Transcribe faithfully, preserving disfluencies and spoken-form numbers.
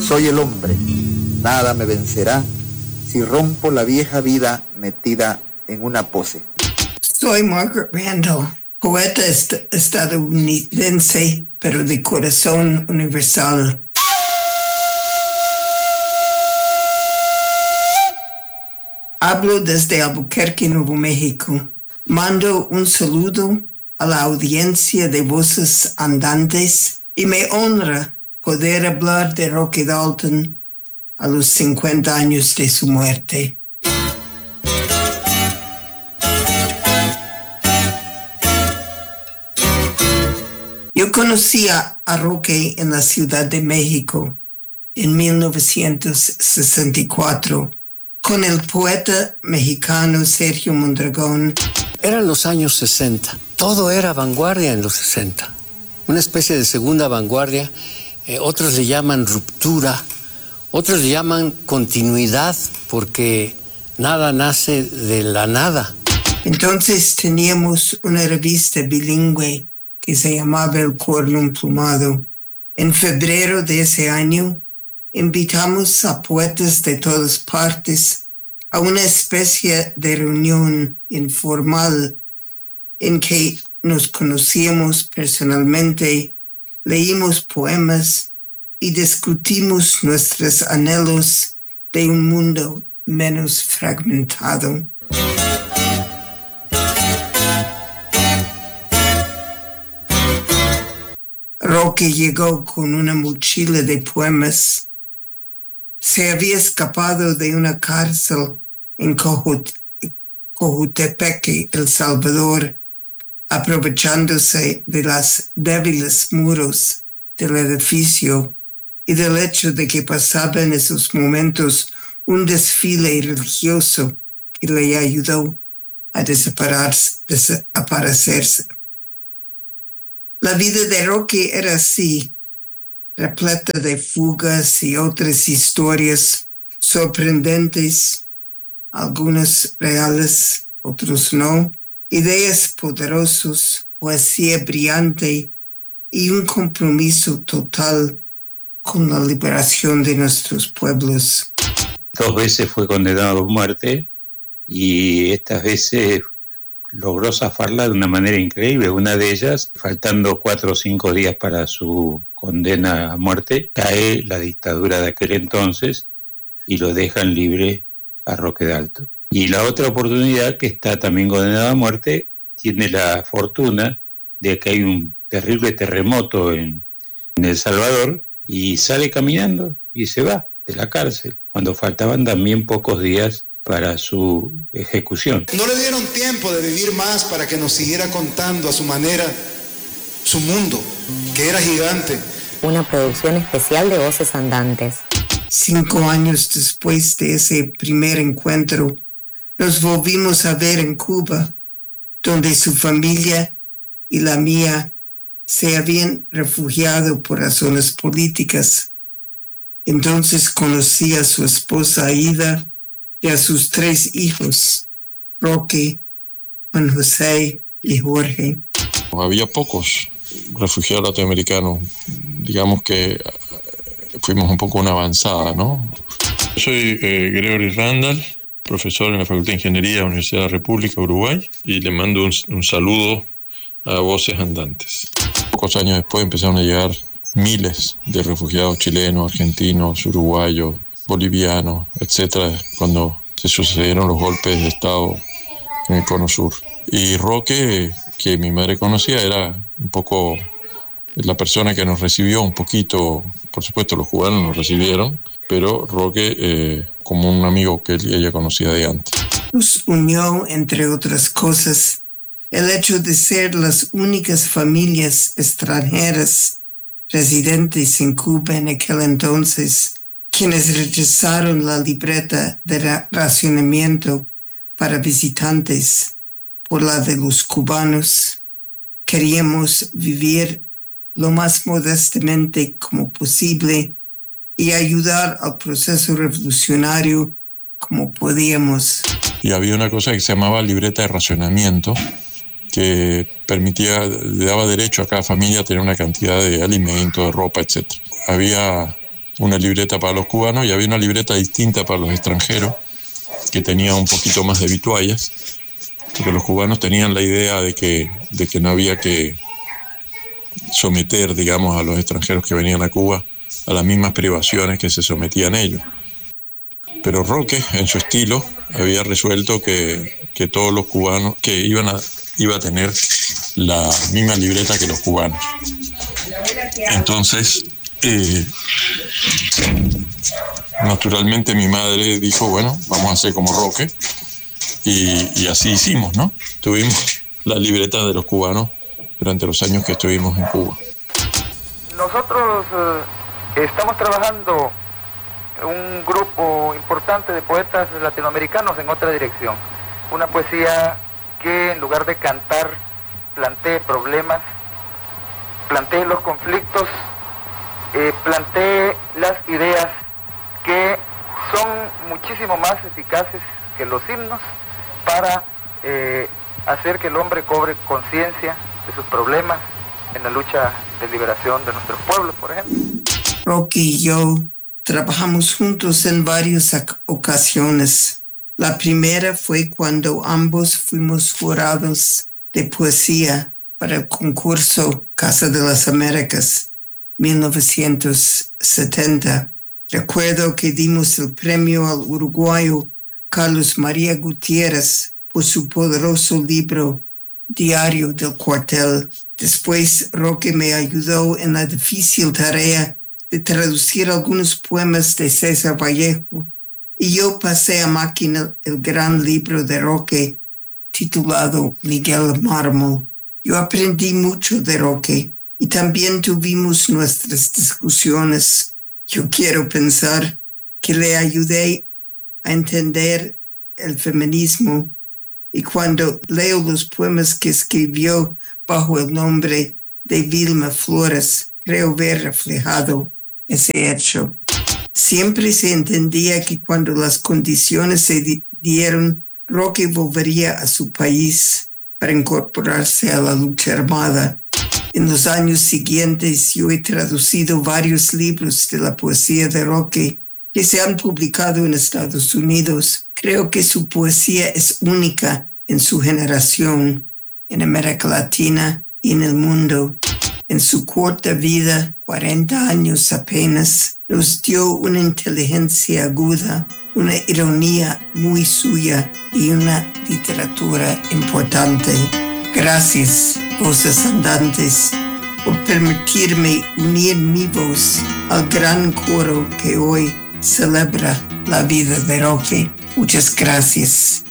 Soy el hombre, nada me vencerá si rompo la vieja vida metida en una pose. Soy Margaret Randall, poeta est- estadounidense, pero de corazón universal. Hablo desde Albuquerque, Nuevo México. Mando un saludo a la audiencia de Voces Andantes y me honra poder hablar de Roque Dalton a los cincuenta años de su muerte. Yo conocí a Roque en la Ciudad de México en mil novecientos sesenta y cuatro con el poeta mexicano Sergio Mondragón. Eran los años sesenta. Todo era vanguardia en los sesenta. Una especie de segunda vanguardia. Eh, otros le llaman ruptura. Otros le llaman continuidad porque nada nace de la nada. Entonces teníamos una revista bilingüe que se llamaba El Cuerno Emplumado. En febrero de ese año invitamos a poetas de todas partes a una especie de reunión informal en que nos conocíamos personalmente, leímos poemas y discutimos nuestros anhelos de un mundo menos fragmentado. Roque llegó con una mochila de poemas. Se había escapado de una cárcel en Cojut- Cojutepeque, El Salvador, aprovechándose de los débiles muros del edificio y del hecho de que pasaba en esos momentos un desfile religioso que le ayudó a desaparecerse. La vida de Roque era así, repleta de fugas y otras historias sorprendentes, algunas reales, otros no, ideas poderosas, poesía brillante y un compromiso total con la liberación de nuestros pueblos. Dos veces fue condenado a muerte y estas veces logró zafarla de una manera increíble. Una de ellas, faltando cuatro o cinco días para su condena a muerte, cae la dictadura de aquel entonces y lo dejan libre a Roque Dalton. Y la otra oportunidad, que está también condenado a muerte, tiene la fortuna de que hay un terrible terremoto en, en El Salvador y sale caminando y se va de la cárcel, cuando faltaban también pocos días para su ejecución. No le dieron tiempo de vivir más para que nos siguiera contando a su manera su mundo, que era gigante. Una producción especial de Voces Andantes. Cinco años después de ese primer encuentro, nos volvimos a ver en Cuba, donde su familia y la mía se habían refugiado por razones políticas. Entonces conocí a su esposa Aida y a sus tres hijos, Roque, Juan José y Jorge. Había pocos refugiados latinoamericanos. Digamos que fuimos un poco una avanzada, ¿no? Soy eh, Gregory Randall, profesor en la Facultad de Ingeniería de la Universidad de la República, Uruguay, y le mando un, un saludo a Voces Andantes. Pocos años después empezaron a llegar miles de refugiados chilenos, argentinos, uruguayos, bolivianos, etcétera, cuando se sucedieron los golpes de Estado en el Cono Sur. Y Roque, que mi madre conocía, era un poco la persona que nos recibió un poquito. Por supuesto, los cubanos nos recibieron, pero Roque eh, como un amigo que ella conocía de antes. Nos unió, entre otras cosas, el hecho de ser las únicas familias extranjeras residentes en Cuba en aquel entonces, quienes rechazaron la libreta de ra- racionamiento para visitantes por la de los cubanos. Queríamos vivir lo más modestamente como posible y ayudar al proceso revolucionario como podíamos. Y había una cosa que se llamaba libreta de racionamiento, que permitía, le daba derecho a cada familia a tener una cantidad de alimentos, de ropa, etcétera. Había una libreta para los cubanos y había una libreta distinta para los extranjeros que tenía un poquito más de vituallas, porque los cubanos tenían la idea de que, de que no había que someter, digamos, a los extranjeros que venían a Cuba a las mismas privaciones que se sometían ellos. Pero Roque, en su estilo, había resuelto que, que todos los cubanos, que iban a, iba a tener la misma libreta que los cubanos. Entonces, eh, naturalmente mi madre dijo, bueno, vamos a hacer como Roque, y, y así hicimos, ¿no? Tuvimos la libreta de los cubanos durante los años que estuvimos en Cuba. Nosotros eh, estamos trabajando un grupo importante de poetas latinoamericanos en otra dirección. Una poesía que en lugar de cantar plantee problemas, plantee los conflictos, eh, plantee las ideas que son muchísimo más eficaces que los himnos para eh, hacer que el hombre cobre conciencia de sus problemas en la lucha de liberación de nuestros pueblos, por ejemplo. Roque y yo trabajamos juntos en varias ocasiones. La primera fue cuando ambos fuimos jurados de poesía para el concurso Casa de las Américas mil novecientos setenta. Recuerdo que dimos el premio al uruguayo Carlos María Gutiérrez por su poderoso libro Diario del Cuartel. Después Roque me ayudó en la difícil tarea de traducir algunos poemas de César Vallejo y yo pasé a máquina el gran libro de Roque titulado Miguel Mármol. Yo aprendí mucho de Roque y también tuvimos nuestras discusiones. Yo quiero pensar que le ayudé a entender el feminismo y cuando leo los poemas que escribió bajo el nombre de Vilma Flores, creo ver reflejado ese hecho. Siempre se entendía que cuando las condiciones se dieron, Roque volvería a su país para incorporarse a la lucha armada. En los años siguientes yo he traducido varios libros de la poesía de Roque que se han publicado en Estados Unidos. Creo que su poesía es única en su generación, en América Latina y en el mundo. En su corta vida, cuarenta años apenas, nos dio una inteligencia aguda, una ironía muy suya y una literatura importante. Gracias, voces andantes, por permitirme unir mi voz al gran coro que hoy celebra la vida de Roque. Muchas gracias.